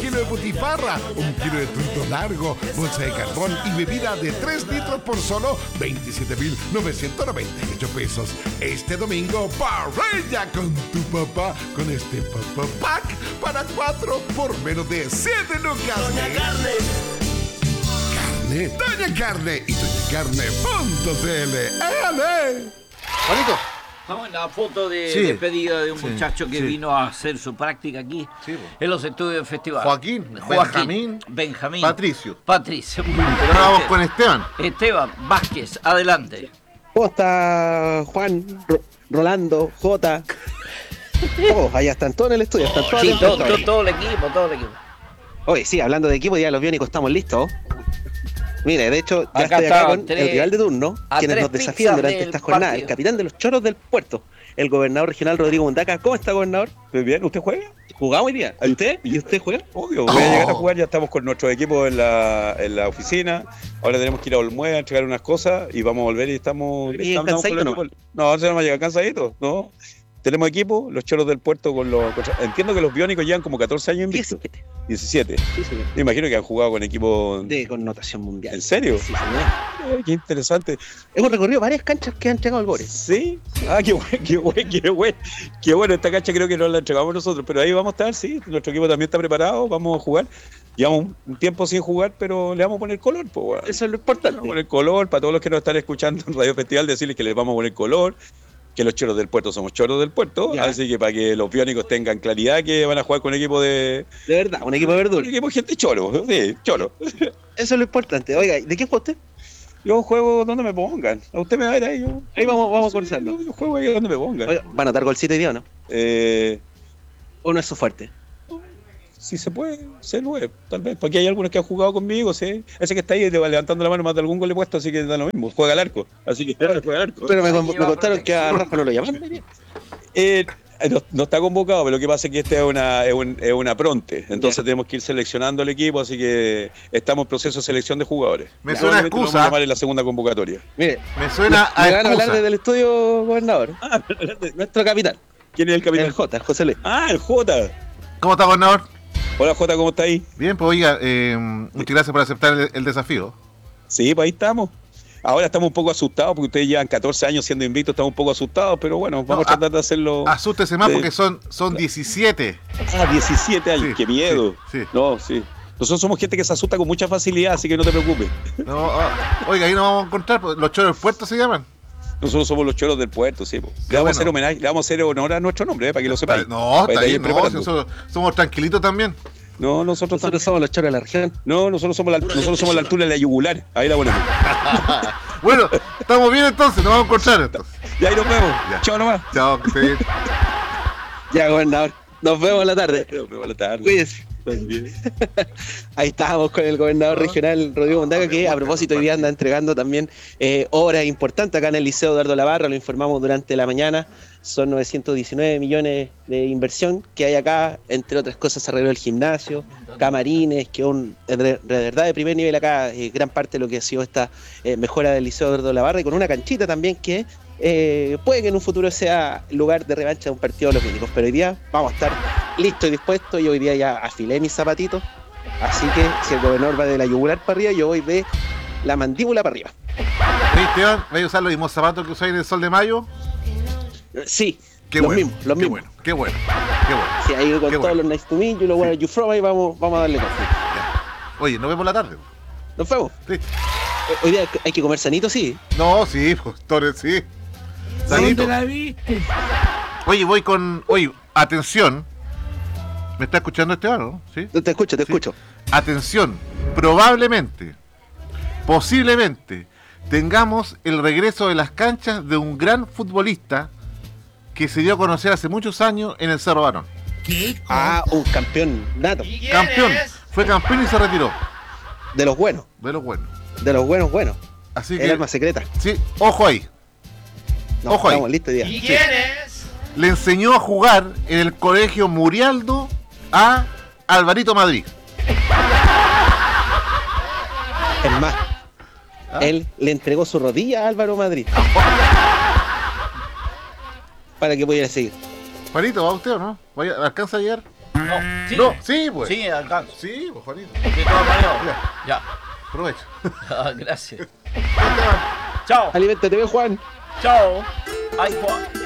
kilo de butifarra, 1 kilo de truto largo, bolsa de carbón y bebida de 3 litros por solo 27.998 pesos. Este domingo, parrilla con tu papá con este Papá Pack para 4 por menos de 7 lucas. Doña Carne. Doña Carne y doñacarne.cl. ¡Ale! Juanito. Estamos en la foto de Sí. despedida de un Sí. muchacho que Sí. vino a hacer su práctica aquí Sí, en los estudios del festival. Benjamín, Patricio. Patricio. Ahora vamos con Esteban. Esteban Vázquez, adelante. ¿Cómo está Juan, Rolando, Jota? Todos, allá están todos en el estudio, están todos Sí, atentos. todo el equipo, todo el equipo. Oye, sí, hablando de equipo, ya los biónicos estamos listos. Mire, de hecho, ya Acá estoy acá está, con tres- el rival de turno, a quienes 3 nos desafían pizzas durante del esta jornada, partido. el capitán de los choros del puerto, el gobernador regional Rodrigo Mundaca. ¿Cómo está, gobernador? Muy bien, ¿usted juega? ¿Jugamos hoy día? ¿Y usted? ¿Y usted juega? Obvio, voy a llegar a jugar, ya estamos con nuestro equipo en la oficina. Ahora tenemos que ir a Olmué a entregar unas cosas y vamos a volver y estamos... ¿Y estamos cansadito con el equipo. No se nos va a llegar cansadito, ¿no? Tenemos equipo, los choros del puerto con los... Entiendo que los biónicos llevan como 14 años invictos. 17. Sí, señor. Me imagino que han jugado con equipos... De connotación mundial. ¿En serio? Sí, señor. Qué interesante. Hemos recorrido varias canchas que han entregado goles. Sí. Ah, qué bueno. Esta cancha creo que no la entregamos nosotros, pero ahí vamos a estar, sí. Nuestro equipo también está preparado, vamos a jugar. Llevamos un tiempo sin jugar, pero le vamos a poner color, pues, bueno. Eso es lo Le importante. vamos a poner color, para todos los que nos están escuchando en Radio Festival, decirles que les vamos a poner color, que los choros del puerto somos choros del puerto, Ya. así que para que los biónicos tengan claridad que van a jugar con un equipo de... De verdad, un equipo de Un verdura. equipo de gente choro, sí, choro. Eso es lo importante. Oiga, ¿de qué juega usted? Yo juego donde me pongan. A usted me va a ver ahí. Ahí vamos a conversarlo. Yo juego ahí donde me pongan. Oiga, ¿van a dar golcito hoy día o no? ¿O no es su fuerte? Si se puede, ser 9, tal vez. Porque hay algunos que han jugado conmigo, sí. Ese que está ahí levantando la mano más de algún gol le he puesto, así que da lo mismo. Juega al arco. Así que juega al arco. Pero me contaron que a Rafa no lo llamaron. No está convocado, pero lo que pasa es que este es una pronte. Entonces tenemos que ir seleccionando el equipo, así que estamos en proceso de selección de jugadores. Me suena Probablemente lo vamos a excusa. llamar en la segunda convocatoria. Mire, Me suena a me van a hablar excusa. desde el estudio, gobernador. Nuestro capitán, ¿Quién es el capitán? el J, el José Luis. Ah, el Jota. ¿Cómo está, gobernador? Hola Jota, ¿cómo está ahí? Bien, pues oiga, muchas gracias por aceptar el desafío. Sí, pues ahí estamos. Ahora estamos un poco asustados porque ustedes llevan 14 años siendo invictos, estamos un poco asustados, pero bueno, vamos No, a tratar de hacerlo. Asústese más Sí. porque son 17. 17 años, Sí, qué miedo. sí, sí. No, sí. Nosotros somos gente que se asusta con mucha facilidad, así que no te preocupes. No, oiga, ahí nos vamos a encontrar. Pues, los choros del puerto se llaman. Nosotros somos los choros del puerto, sí. Po. Qué Le vamos a bueno. hacer homenaje, le vamos a hacer honor a nuestro nombre, para que lo sepáis. No, Para está ir bien, no, preparando. si nosotros somos tranquilitos también. No, nosotros Somos los choros de la región. No, nosotros somos la altura de la yugular. Ahí la ponemos. Bueno, estamos bien entonces, nos vamos a encontrar entonces. Y ahí nos vemos. Ya. Chao nomás. Chao, que esté bien. Ya, gobernador. Nos vemos en la tarde. Nos vemos a la tarde. Cuídese. Ahí estábamos con el gobernador regional Rodrigo Mundaca, que a propósito hoy día anda entregando también obras importantes acá en el Liceo Eduardo Labarra, lo informamos durante la mañana. Son 919 millones de inversión que hay acá, entre otras cosas se arregló el gimnasio, camarines, que de verdad de primer nivel acá, gran parte de lo que ha sido esta mejora del Liceo Eduardo Labarra, y con una canchita también que puede que en un futuro sea lugar de revancha de un partido de los Milicos, pero hoy día vamos a estar listos y dispuestos. Yo hoy día ya afilé mis zapatitos, así que si el gobernador va de la yugular para arriba, yo voy de la mandíbula para arriba. Oye, Esteban, ¿vais a usar los mismos zapatos que usáis en el Sol de Mayo? Sí, Qué los bueno, mismos, los qué mismos. bueno, qué bueno, qué bueno. Sí, ahí con Qué todos bueno. los nice to meet you, los where are you from, ahí vamos a darle conflicto. Ya. Oye, nos vemos la tarde. Nos vemos. Sí. Hoy día hay que comer sanito, sí. No, sí, pues, Torres, sí. Sanito. ¿Dónde la viste? Oye, voy con. Oye, atención. ¿Me está escuchando Esteban, no? ¿Sí? Te escucho, te Sí. escucho. Atención. Probablemente, posiblemente, tengamos el regreso de las canchas de un gran futbolista que se dio a conocer hace muchos años en el Cerro Barón. ¿Qué? Ah, un campeón nato. Campeón. Fue campeón y se retiró. De los buenos. De los buenos. De los buenos, buenos. Así El que. arma secreta. Sí, ojo ahí. No, Ojo ahí. estamos listos hoy día. ¿Y quién es? Le enseñó a jugar en el colegio Murialdo a Alvarito Madrid. Es más, Ah. él le entregó su rodilla a Álvaro Madrid. Para que pudiera seguir. Juanito, ¿va usted o no? ¿Alcanza a llegar? No, sí. No, sí, pues. Sí, alcanzo. Sí, pues, Juanito. De todas maneras. Ya. Aprovecho. Ah, gracias. Chao. Aliméntate, ve, Juan. Chao. Ay, Juan.